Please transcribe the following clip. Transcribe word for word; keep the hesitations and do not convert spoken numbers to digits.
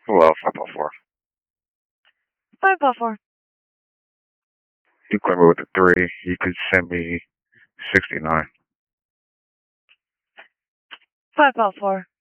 Well, five by four. Five by four. You claim it with a three. You could send me sixty-nine. Five by four.